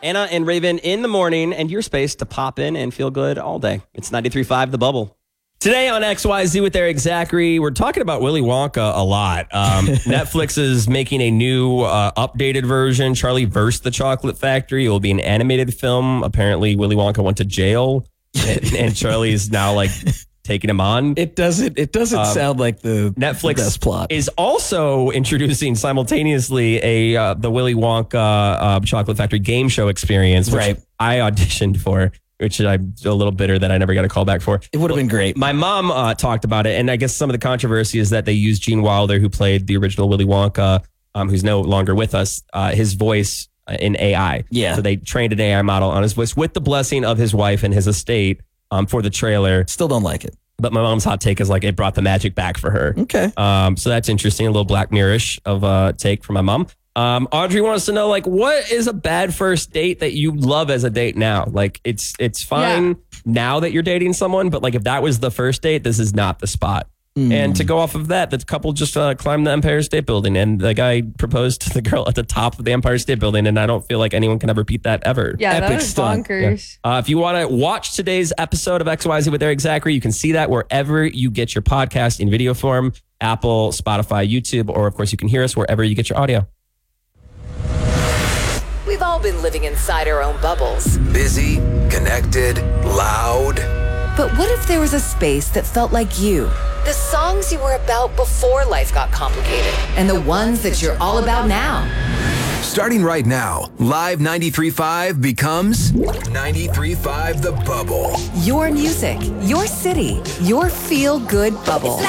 Anna and Raven in the morning, and your space to pop in and feel good all day. It's 93.5 The Bubble. Today on XYZ with Eric Zachary, we're talking about Willy Wonka a lot. Netflix is making a new updated version, Charlie vs. the Chocolate Factory. It will be an animated film. Apparently, Willy Wonka went to jail, and Charlie is now like taking him on. It doesn't sound like the Netflix best plot. Is also introducing simultaneously the Willy Wonka Chocolate Factory game show experience, which Right. I auditioned for, which I'm a little bitter that I never got a call back for. It would have been great. My mom talked about it, and I guess some of the controversy is that they used Gene Wilder, who played the original Willy Wonka, who's no longer with us, his voice in AI. Yeah. So they trained an AI model on his voice with the blessing of his wife and his estate for the trailer. Still don't like it. But my mom's hot take is like it brought the magic back for her. Okay. So that's interesting. A little Black Mirror-ish of a take from my mom. Audrey wants to know, like, what is a bad first date that you love as a date now? Like, it's fine now that you're dating someone, but like if that was the first date, this is not the spot. And to go off of that, the couple just climbed the Empire State Building, and the guy proposed to the girl at the top of the Empire State Building, and I don't feel like anyone can ever beat that ever. Yeah, Epic that was stunt. bonkers. If you want to watch today's episode of XYZ with Eric Zachary, you can see that wherever you get your podcast in video form, Apple, Spotify, YouTube, or of course you can hear us wherever you get your audio. We've all been living inside our own bubbles. Busy, connected, loud. But what if there was a space that felt like you? The songs you were about before life got complicated. And the ones that you're all about now. Starting right now, Live 93.5 becomes 93.5 The Bubble. Your music, your city, your feel-good bubble.